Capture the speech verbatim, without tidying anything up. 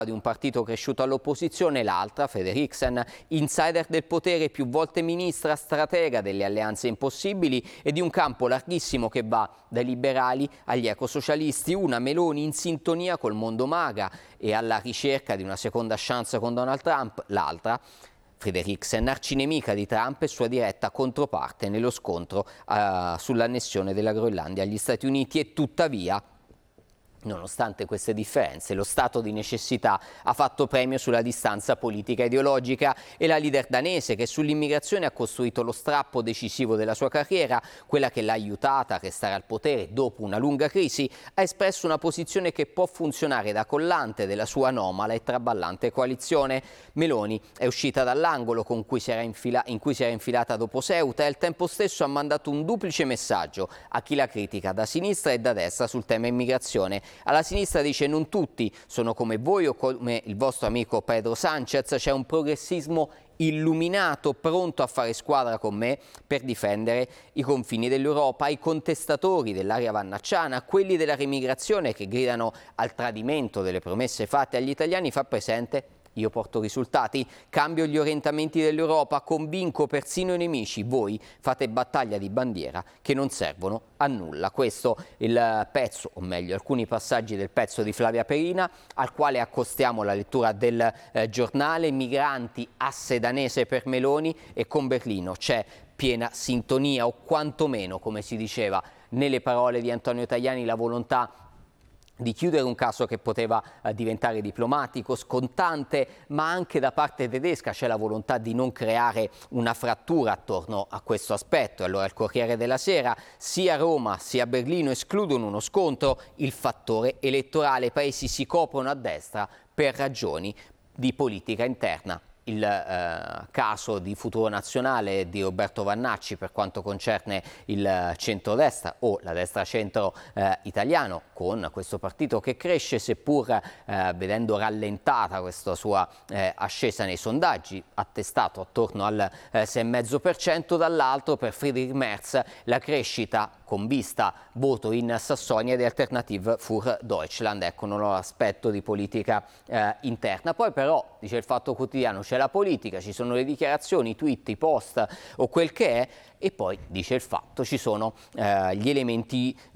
di un partito cresciuto all'opposizione, l'altra, Frederiksen, insider del potere, più volte ministra, stratega delle alleanze impossibili e di un campo larghissimo che va dai liberali agli ecosocialisti, una Meloni in sintonia col mondo MAGA e alla ricerca di una seconda chance con Donald Trump, l'altra, Frederiksen, arcinemica di Trump e sua diretta controparte nello scontro uh, sull'annessione della Groenlandia agli Stati Uniti. E tuttavia, nonostante queste differenze, lo stato di necessità ha fatto premio sulla distanza politica e ideologica e la leader danese, che sull'immigrazione ha costruito lo strappo decisivo della sua carriera, quella che l'ha aiutata a restare al potere dopo una lunga crisi, ha espresso una posizione che può funzionare da collante della sua anomala e traballante coalizione. Meloni è uscita dall'angolo con cui si era infila- in cui si era infilata dopo Ceuta e al tempo stesso ha mandato un duplice messaggio a chi la critica da sinistra e da destra sul tema immigrazione. Alla sinistra dice: non tutti sono come voi o come il vostro amico Pedro Sanchez, c'è un progressismo illuminato pronto a fare squadra con me per difendere i confini dell'Europa. Ai contestatori dell'area vannacciana, quelli della remigrazione che gridano al tradimento delle promesse fatte agli italiani, fa presente: io porto risultati, cambio gli orientamenti dell'Europa, convinco persino i nemici, voi fate battaglia di bandiera che non servono a nulla. Questo è il pezzo, o meglio alcuni passaggi del pezzo di Flavia Perina, al quale accostiamo la lettura del eh, giornale. Migranti, asse danese per Meloni, e con Berlino c'è piena sintonia, o quantomeno, come si diceva nelle parole di Antonio Tajani, la volontà di chiudere un caso che poteva eh, diventare diplomatico, scontante, ma anche da parte tedesca c'è la volontà di non creare una frattura attorno a questo aspetto. Allora il Corriere della Sera: sia Roma sia Berlino escludono uno scontro, il fattore elettorale, i paesi si coprono a destra per ragioni di politica interna. Il eh, caso di Futuro Nazionale di Roberto Vannacci per quanto concerne il centrodestra o la destra-centro eh, italiano, con questo partito che cresce seppur eh, vedendo rallentata questa sua eh, ascesa nei sondaggi, attestato attorno al eh, sei virgola cinque per cento. Dall'altro, per Friedrich Merz, la crescita con vista voto in Sassonia di Alternative für Deutschland. Ecco, non ho l'aspetto di politica eh, interna. Poi però, dice il Fatto Quotidiano, c'è la politica, ci sono le dichiarazioni, i tweet, i post o quel che è, e poi, dice il Fatto, ci sono eh, gli elementi